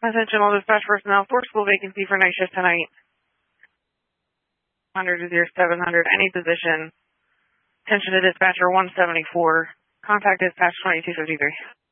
Attention all dispatch personnel, forcible vacancy for night shift tonight. 100 to 0700, any position. Attention to dispatcher 174. Contact dispatch 2253.